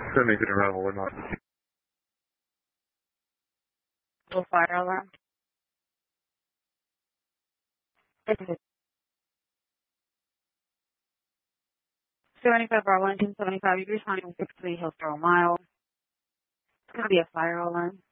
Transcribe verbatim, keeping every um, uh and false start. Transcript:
seventy-three around one knot. Full fire alarm. seventy-five bar one, ten seventy-five, you're responding with six three Hillsborough Mile. It's going to be a fire alarm.